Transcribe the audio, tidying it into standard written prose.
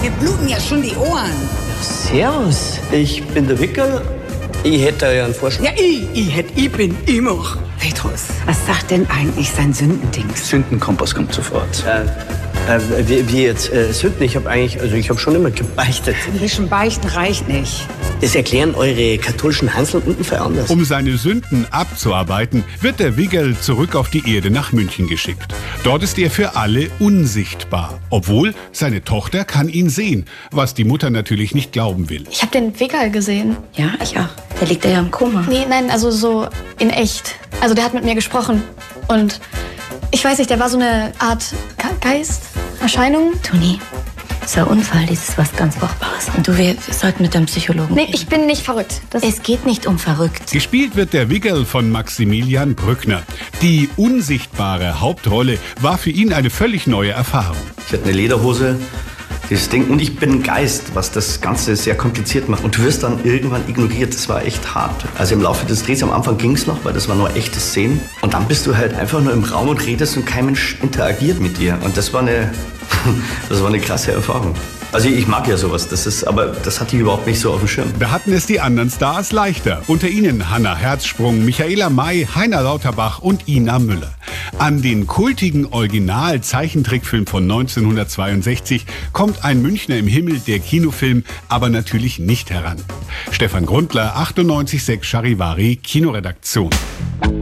Mir bluten ja schon die Ohren. Servus, ich bin der Wickel. Ich hätte ja einen Vorschlag. Ja, ich bin immer. Petrus, was sagt denn eigentlich sein Sündendings? Sündenkompass kommt sofort. Wie jetzt Sünden? Ich habe schon immer gebeichtet. Ein bisschen Beichten reicht nicht. Das erklären eure katholischen Hansel ungefähr anders. Um seine Sünden abzuarbeiten, wird der Wiggerl zurück auf die Erde nach München geschickt. Dort ist er für alle unsichtbar. Obwohl, seine Tochter kann ihn sehen, was die Mutter natürlich nicht glauben will. Ich habe den Wiggerl gesehen. Ja, ich auch. Der liegt ja im Koma. Nein, also so in echt. Also der hat mit mir gesprochen. Und ich weiß nicht, der war so eine Art Geist, Erscheinung. Toni, das ist ein Unfall, das ist was ganz Furchtbares. Und du, wir sollten mit deinem Psychologen Nee, reden. ich bin nicht verrückt. Es geht nicht um verrückt. Gespielt wird der Wiggerl von Maximilian Brückner. Die unsichtbare Hauptrolle war für ihn eine völlig neue Erfahrung. Ich hatte eine Lederhose, das Ding, und ich bin ein Geist, was das Ganze sehr kompliziert macht. Und du wirst dann irgendwann ignoriert. Das war echt hart. Also im Laufe des Drehs, am Anfang ging es noch, weil das war nur echte Szenen. Und dann bist du halt einfach nur im Raum und redest und kein Mensch interagiert mit dir. Und das war eine krasse Erfahrung. Also ich mag ja sowas, aber das hatte ich überhaupt nicht so auf dem Schirm. Da hatten es die anderen Stars leichter. Unter ihnen Hannah Herzsprung, Michaela May, Heiner Lauterbach und Ina Müller. An den kultigen Original-Zeichentrickfilm von 1962 kommt Ein Münchner im Himmel, der Kinofilm, aber natürlich nicht heran. Stefan Grundler, 98,6 Charivari, Kinoredaktion.